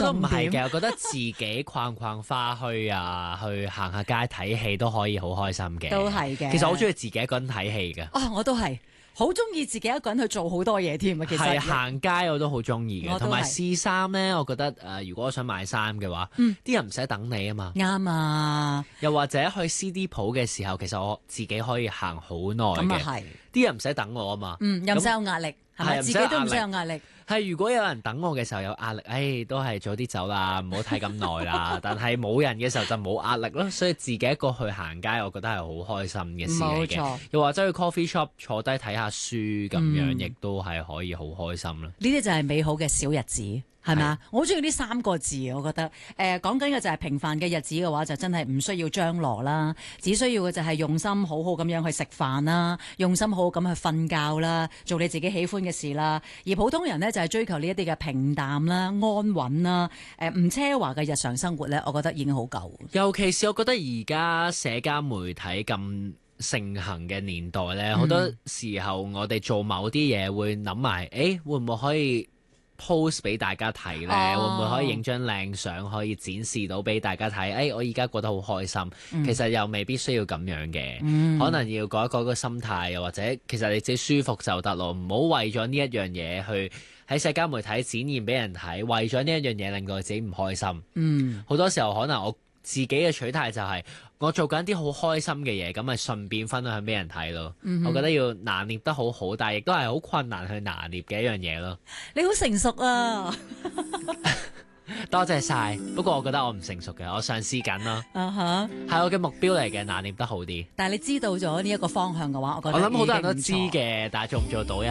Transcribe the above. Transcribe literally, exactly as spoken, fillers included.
都唔係嘅，我覺得自己逛逛花墟啊，去行下街睇戲都可以好開心嘅。 都係嘅。 其實我好中意自己一個人睇戲嘅。 哦，我都係。好中意自己一個人去做好多嘢添啊！其實係行街我都好中意嘅，同埋試衫咧，我覺得誒、呃，如果我想買衫嘅話，啲、嗯、人唔使等你啊嘛。 啱啊！ 又或者去 C D 鋪嘅時候，其實我自己可以行好耐嘅。 咁啊係， 啲人唔使等我啊嘛。 嗯，又唔使有壓力，係咪？自己都唔使有壓力。 係如果有人等我嘅時候有壓力，誒、哎、都係早啲走啦，唔好睇咁耐啦。但係冇人嘅時候就冇壓力咯，所以自己一個去行街，我覺得係好開心嘅事嚟嘅。冇錯。又或者去 coffee shop 坐低睇下書咁樣，亦、嗯、都係可以好開心啦。 呢啲就係美好嘅小日子。係咪啊？我好中意呢三個字，我覺得誒講緊嘅就係平凡嘅日子嘅話，就真係唔需要張羅啦，只需要嘅就係用心好好咁樣去食飯啦，用心好好咁去瞓覺啦，做你自己喜歡嘅事啦。而普通人呢，就係追求呢一啲嘅平淡啦、安穩啦、誒唔奢華嘅日常生活呢，我覺得已經好夠。 尤其是我覺得而家社交媒體咁盛行嘅年代呢，好、嗯、多時候我哋做某啲嘢會諗埋，誒會唔會可以post 俾大家睇咧，哦、會唔會可以影張靚相可以展示到俾大家睇？誒、哎，我而家覺得好開心。嗯、其實又未必需要咁樣嘅，嗯、可能要改一改個心態，又或者其實你自己舒服就得咯，唔好為咗呢一樣嘢去喺社交媒體展現俾人睇，為咗呢一樣嘢令到自己唔開心。嗯，好多時候可能我自己嘅取態就係、是、我做緊啲好開心嘅嘢，咁咪順便分享俾人睇咯。嗯、我覺得要拿捏得好好，但係亦都係好困難去拿捏嘅一樣嘢咯。 你好成熟啊！ 多謝晒。不過我覺得我唔成熟嘅，我嘗試緊咯。啊哈，係我嘅目標嚟嘅，拿捏得好啲。 但係你知道咗呢一個方向嘅話，我覺得我諗好多人都知嘅，但係做唔做到一